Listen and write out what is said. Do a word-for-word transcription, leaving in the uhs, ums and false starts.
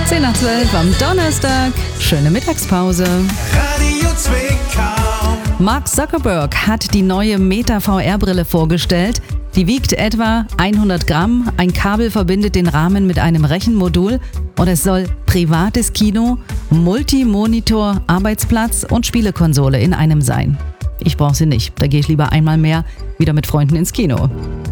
zehn nach zwölf am Donnerstag. Schöne Mittagspause. Radio Zwickau. Mark Zuckerberg hat die neue Meta-V R-Brille vorgestellt. Die wiegt etwa hundert Gramm. Ein Kabel verbindet den Rahmen mit einem Rechenmodul. Und es soll privates Kino, Multimonitor, Arbeitsplatz und Spielekonsole in einem sein. Ich brauche sie nicht. Da gehe ich lieber einmal mehr wieder mit Freunden ins Kino.